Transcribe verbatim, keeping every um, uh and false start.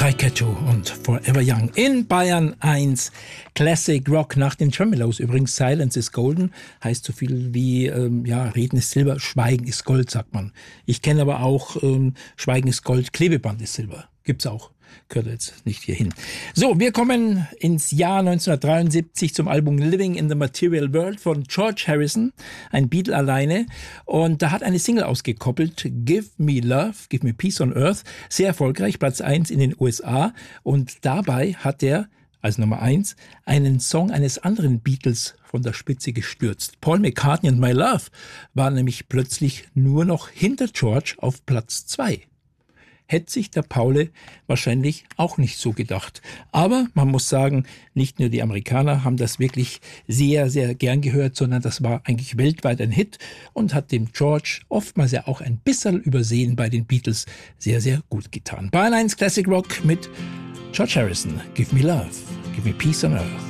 Raiketto und Forever Young in Bayern eins. Classic Rock nach den Tremeloes. Übrigens, Silence is Golden heißt so viel wie, ähm, ja, Reden ist Silber, Schweigen ist Gold, sagt man. Ich kenne aber auch ähm, Schweigen ist Gold, Klebeband ist Silber. Gibt's auch. Gehört jetzt nicht hier hin. So, wir kommen ins Jahr neunzehnhundertdreiundsiebzig zum Album Living in the Material World von George Harrison, ein Beatle alleine. Und da hat eine Single ausgekoppelt, Give Me Love, Give Me Peace on Earth. Sehr erfolgreich, Platz eins in den U S A. Und dabei hat er als Nummer eins einen Song eines anderen Beatles von der Spitze gestürzt. Paul McCartney and My Love war nämlich plötzlich nur noch hinter George auf Platz zwei. Hätte sich der Paule wahrscheinlich auch nicht so gedacht. Aber man muss sagen, nicht nur die Amerikaner haben das wirklich sehr, sehr gern gehört, sondern das war eigentlich weltweit ein Hit und hat dem George oftmals ja auch ein bisschen übersehen bei den Beatles sehr, sehr gut getan. Bayern eins Classic Rock mit George Harrison. Give me love, give me peace on earth.